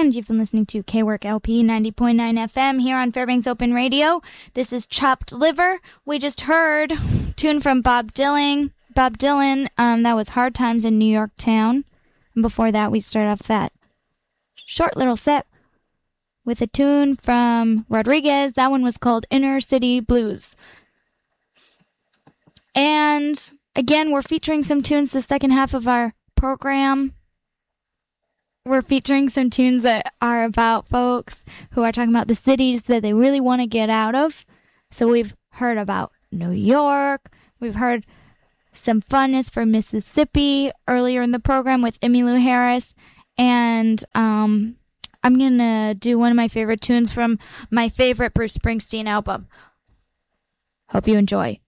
And you've been listening to KWORK LP 90.9 FM here on Fairbanks Open Radio. This is Chopped Liver. We just heard a tune from Bob Dylan. That was Hard Times in New York Town. And before that, we started off that short little set with a tune from Rodriguez. That one was called Inner City Blues. And again, we're featuring some tunes the second half of our program. We're featuring some tunes that are about folks who are talking about the cities that they really want to get out of. So we've heard about New York. We've heard some funness for Mississippi earlier in the program with Emmylou Harris. And I'm going to do one of my favorite tunes from my favorite Bruce Springsteen album. Hope you enjoy.